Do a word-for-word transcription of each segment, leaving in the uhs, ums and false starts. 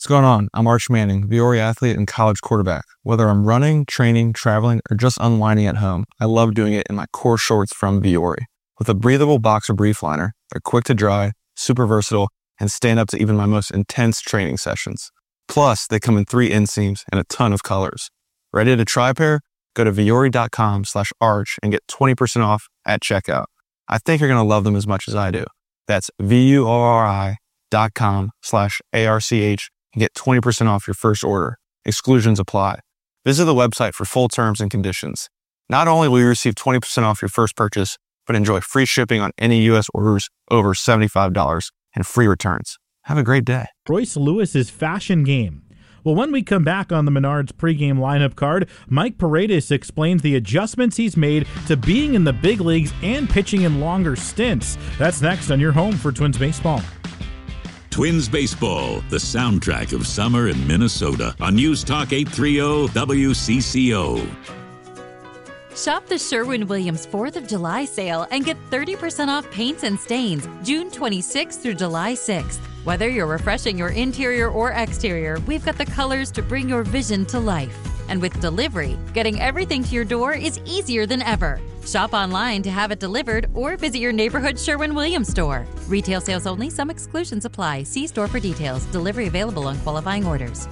What's going on? I'm Arch Manning, Viore athlete and college quarterback. Whether I'm running, training, traveling, or just unwinding at home, I love doing it in my core shorts from Viore. With a breathable boxer brief liner, they're quick to dry, super versatile, and stand up to even my most intense training sessions. Plus, they come in three inseams and a ton of colors. Ready to try a pair? Go to viore.com slash arch and get twenty percent off at checkout. I think you're going to love them as much as I do. That's V-U-R-I dot com slash A-R-C-H and get twenty percent off your first order. Exclusions apply. Visit the website for full terms and conditions. Not only will you receive twenty percent off your first purchase, but enjoy free shipping on any U S orders over seventy-five dollars and free returns. Have a great day. Royce Lewis's fashion game. Well, when we come back on the Menards pregame lineup card, Mike Paredes explains the adjustments he's made to being in the big leagues and pitching in longer stints. That's next on your home for Twins baseball. Twins baseball, the soundtrack of summer in Minnesota on News Talk eight thirty W C C O. Shop the Sherwin-Williams fourth of July sale and get thirty percent off paints and stains June twenty-sixth through July sixth. Whether you're refreshing your interior or exterior, we've got the colors to bring your vision to life. And with delivery, getting everything to your door is easier than ever. Shop online to have it delivered or visit your neighborhood Sherwin-Williams store. Retail sales only. Some exclusions apply. See store for details. Delivery available on qualifying orders.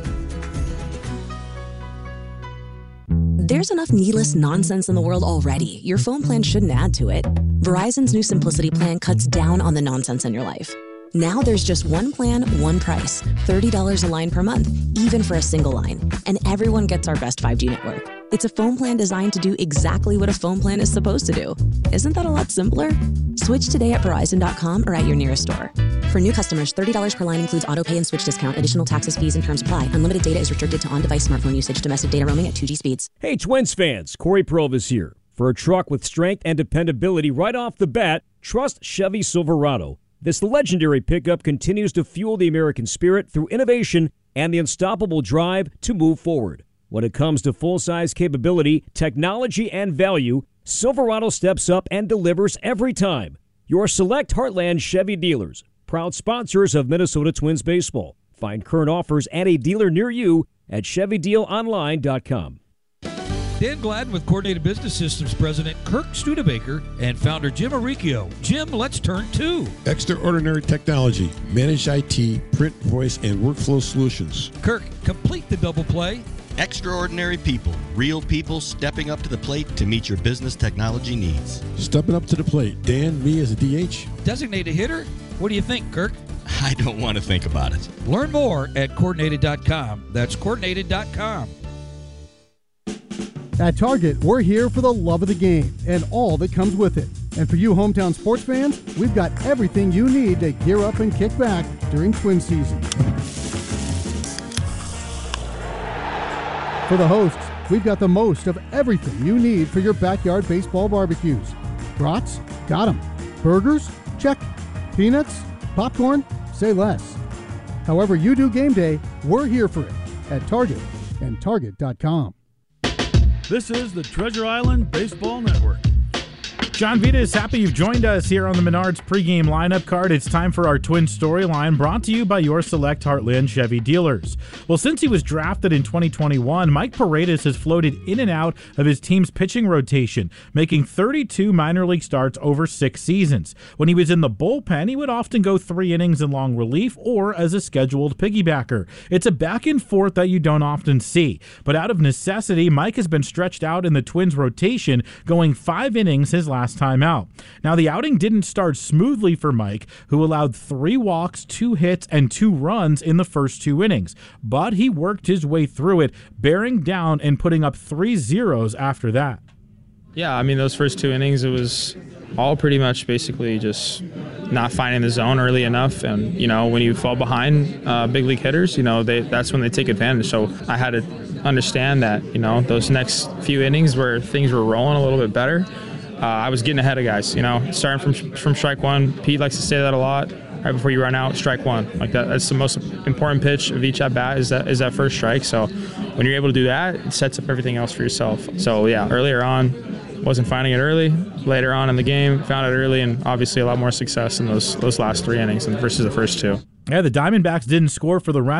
There's enough needless nonsense in the world already. Your phone plan shouldn't add to it. Verizon's new Simplicity plan cuts down on the nonsense in your life. Now there's just one plan, one price. thirty dollars a line per month, even for a single line. And everyone gets our best five G network. It's a phone plan designed to do exactly what a phone plan is supposed to do. Isn't that a lot simpler? Switch today at Verizon dot com or at your nearest store. For new customers, thirty dollars per line includes auto pay and switch discount. Additional taxes, fees, and terms apply. Unlimited data is restricted to on-device smartphone usage. Domestic data roaming at two G speeds. Hey, Twins fans, Corey Provus here. For a truck with strength and dependability right off the bat, trust Chevy Silverado. This legendary pickup continues to fuel the American spirit through innovation and the unstoppable drive to move forward. When it comes to full-size capability, technology, and value, Silverado steps up and delivers every time. Your select Heartland Chevy dealers, proud sponsors of Minnesota Twins baseball. Find current offers and a dealer near you at Chevy Deal Online dot com. Dan Gladden with Coordinated Business Systems President Kirk Studebaker and founder Jim Arricchio. Jim, let's turn to Extraordinary Technology, Managed I T, Print, Voice, and Workflow Solutions. Kirk, complete the double play. Extraordinary people, real people stepping up to the plate to meet your business technology needs. Stepping up to the plate. Dan, me as a D H. Designated hitter? What do you think, Kirk? I don't want to think about it. Learn more at coordinated dot com. That's coordinated dot com. At Target, we're here for the love of the game and all that comes with it. And for you hometown sports fans, we've got everything you need to gear up and kick back during Twin season. For the hosts, we've got the most of everything you need for your backyard baseball barbecues. Brats? Got 'em. Burgers? Check. Peanuts? Popcorn? Say less. However you do game day, we're here for it at Target and Target dot com. This is the Treasure Island Baseball Network. John Vita is happy you've joined us here on the Menards pregame lineup card. It's time for our Twin storyline, brought to you by your select Heartland Chevy dealers. Well, since he was drafted in twenty twenty-one, Mike Paredes has floated in and out of his team's pitching rotation, making thirty-two minor league starts over six seasons. When he was in the bullpen, he would often go three innings in long relief or as a scheduled piggybacker. It's a back and forth that you don't often see. But out of necessity, Mike has been stretched out in the Twins rotation, going five innings his last time out. Now, the outing didn't start smoothly for Mike, who allowed three walks, two hits, and two runs in the first two innings. But he worked his way through it, bearing down and putting up three zeros after that. Yeah, I mean, those first two innings, it was all pretty much basically just not finding the zone early enough. And, you know, when you fall behind uh, big league hitters, you know, they that's when they take advantage. So I had to understand that, you know, those next few innings where things were rolling a little bit better, Uh, I was getting ahead of guys, you know, starting from from strike one. Pete likes to say that a lot. Right before you run out, strike one. Like that, that's the most important pitch of each at bat is that is that first strike. So when you're able to do that, it sets up everything else for yourself. So yeah, earlier on, wasn't finding it early. Later on in the game, found it early, and obviously a lot more success in those those last three innings versus the first two. Yeah, the Diamondbacks didn't score for the rest.